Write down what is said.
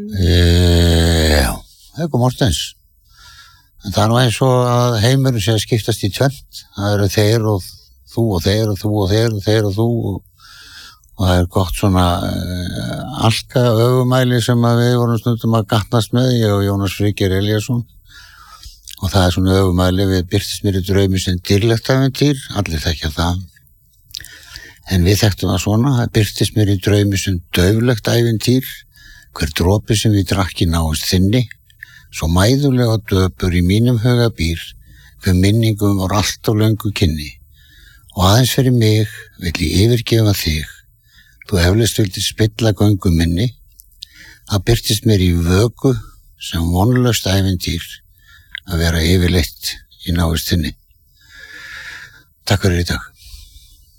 Já, Haukur Mortens. En það eins og að heimurinn sé að skiptast í tvennt. Það eru þeir og þú og þeir og þú og þeir og þeir og þú og það gott svona alka öfumæli sem að við vorum stundum að gatnast með, ég og Jónas Fríkir Elíasson. Og það svona öfumæli við birtist mér í draumi sem dýrlegt ævintýr, allir þekkja það. En við þekktum það svona, það birtist mér í draumi sem dauflegt ævintýr, hver dropi sem við drakki náist þinni, svo mæðulega döpur í mínum huga býr, hver minningum var allt á löngu kynni. Og aðeins fyrir mig vill ég yfirgefa þig, þú eflaust vildi spilla göngu minni, það birtist mér í vöku sem vonlaust ævintýr að vera yfirleitt í náist þinni. Takk fyrir í dag.